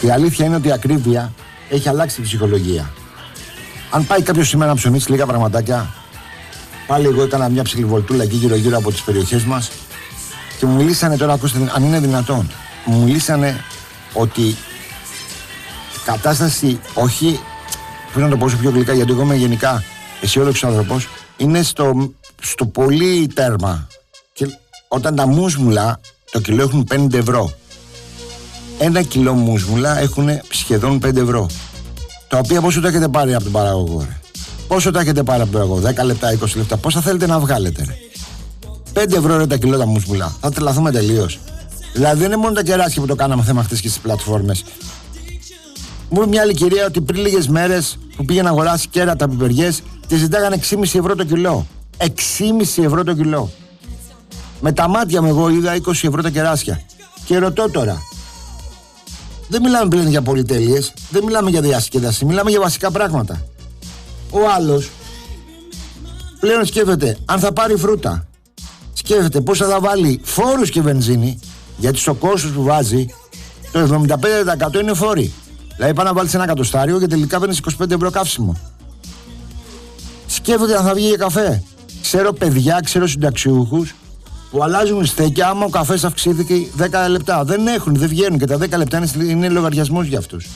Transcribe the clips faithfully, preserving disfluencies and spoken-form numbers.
Η αλήθεια είναι ότι η ακρίβεια έχει αλλάξει την ψυχολογία. Αν πάει κάποιος σήμερα να ψωνίσει λίγα πραγματάκια, πάλι εγώ έκανα μια ψιλιβολτούλα εκεί γύρω-γύρω από τις περιοχές μας και μου μιλήσανε τώρα, ακούστε, αν είναι δυνατόν, μου μιλήσανε ότι η κατάσταση, όχι, πρέπει να το πω όσο πιο γλυκά, γιατί εγώ είμαι γενικά αισιόδοξος άνθρωπος, είναι στο, στο πολύ τέρμα. Και όταν τα μουσμουλα το κιλό έχουν πέντε ευρώ. Ένα κιλό μουσμουλα έχουν σχεδόν πέντε ευρώ. Τα οποία πόσο τα έχετε πάρει από τον παραγωγό, ρε? Πόσο τα έχετε πάρει από τον παραγωγό, δέκα λεπτά, είκοσι λεπτά, πόσα θέλετε να βγάλετε, ρε? πέντε ευρώ ρε τα κιλό τα μουσμουλα. Θα τρελαθούμε τελείως. Δηλαδή δεν είναι μόνο τα κεράσια που το κάναμε θέμα χτες και στις πλατφόρμες. Μου είπε μια άλλη κυρία ότι πριν λίγες μέρες που πήγε να αγοράσει κέρατα πιπεριές τη ζητάγανε έξι κόμμα πέντε ευρώ το κιλό. έξι κόμμα πέντε ευρώ το κιλό. Με τα μάτια μου εγώ είδα είκοσι ευρώ τα κεράσια. Και ρωτώ τώρα. Δεν μιλάμε πλέον για πολυτέλειες, δεν μιλάμε για διασκέδαση, μιλάμε για βασικά πράγματα. Ο άλλος πλέον σκέφτεται αν θα πάρει φρούτα, σκέφτεται πώς θα βάλει φόρους και βενζίνη, γιατί στο κόστος που βάζει το εβδομήντα πέντε τοις εκατό είναι φόροι. Δηλαδή πάει να βάλεις ένα εκατοστάριο και τελικά παίρνεις είκοσι πέντε ευρώ καύσιμο. Σκέφτεται αν θα βγει για καφέ. Ξέρω παιδιά, ξέρω συνταξιούχους που αλλάζουν στέκια άμα ο καφές αυξήθηκε δέκα λεπτά. Δεν έχουν, δεν βγαίνουν και τα δέκα λεπτά είναι, είναι λογαριασμός για αυτούς.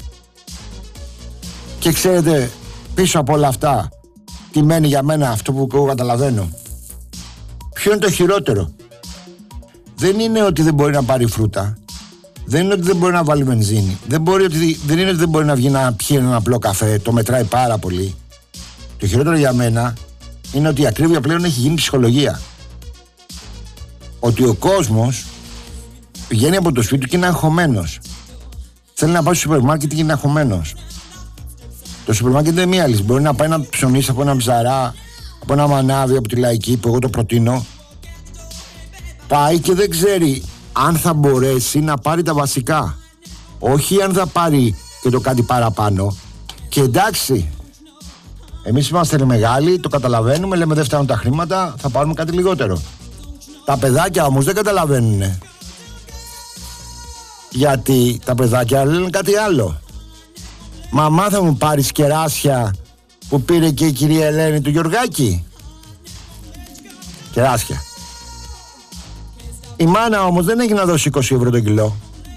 Και ξέρετε πίσω από όλα αυτά τι μένει για μένα αυτό που εγώ καταλαβαίνω. Ποιο είναι το χειρότερο? Δεν είναι ότι δεν μπορεί να πάρει φρούτα. Δεν είναι ότι δεν μπορεί να βάλει βενζίνη. Δεν, μπορεί ότι, δεν είναι ότι δεν μπορεί να βγει να πιει ένα απλό καφέ. Το μετράει πάρα πολύ. Το χειρότερο για μένα είναι ότι η ακρίβεια πλέον έχει γίνει ψυχολογία. Ότι ο κόσμος βγαίνει από το σπίτι του και είναι αγχωμένος. Θέλει να πάει στο σούπερ μάρκετ και είναι αγχωμένος. Το σούπερ μάρκετ δεν είναι μία λύση. Μπορεί να πάει να ψωνίσει από ένα ψαρά, από ένα μανάβι, από τη Λαϊκή που εγώ το προτείνω. Πάει και δεν ξέρει αν θα μπορέσει να πάρει τα βασικά. Όχι αν θα πάρει και το κάτι παραπάνω. Και εντάξει, εμείς είμαστε μεγάλοι, το καταλαβαίνουμε, λέμε δεν φτάνουν τα χρήματα, θα πάρουμε κάτι λιγότερο. Τα παιδάκια όμως δεν καταλαβαίνουνε. Γιατί τα παιδάκια λένε κάτι άλλο. Μαμά, θα μου πάρεις κεράσια που πήρε και η κυρία Ελένη του Γιωργάκη? Κεράσια. Η μάνα όμως δεν έχει να δώσει είκοσι ευρώ το κιλό.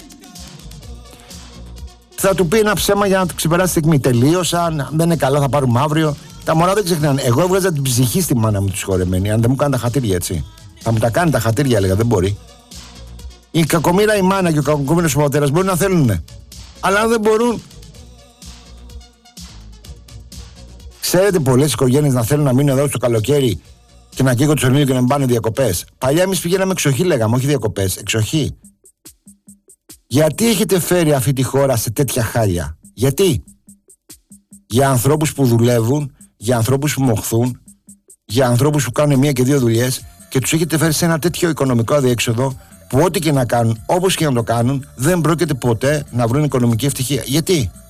Θα του πει ένα ψέμα για να του ξεπεράσει τη στιγμή. Τελείωσαν, δεν είναι καλά, θα πάρουμε αύριο. Τα μωρά δεν ξεχνάνε. Εγώ έβγαζα την ψυχή στη μάνα μου τη σχορεμένη, αν δεν μου κάνει τα χατήρια, έτσι. Θα μου τα κάνει τα χατήρια, έλεγα, δεν μπορεί. Η κακομοίρα η μάνα και ο κακομοίρος ο πατέρας μπορεί να θέλουν. Αλλά αν δεν μπορούν. Ξέρετε πολλές οικογένειες να θέλουν να μείνουν εδώ στο καλοκαίρι και να καίγω το ήλιο και να πάνε διακοπές. Παλιά εμείς πηγαίναμε εξοχή, λέγαμε, όχι διακοπές, εξοχή. Γιατί έχετε φέρει αυτή τη χώρα σε τέτοια χάλια? Γιατί? Για ανθρώπους που δουλεύουν, για ανθρώπους που μοχθούν, για ανθρώπους που κάνουν μία και δύο δουλειές και τους έχετε φέρει σε ένα τέτοιο οικονομικό αδιέξοδο που ό,τι και να κάνουν, όπως και να το κάνουν, δεν πρόκειται ποτέ να βρουν οικονομική ευτυχία. Γιατί?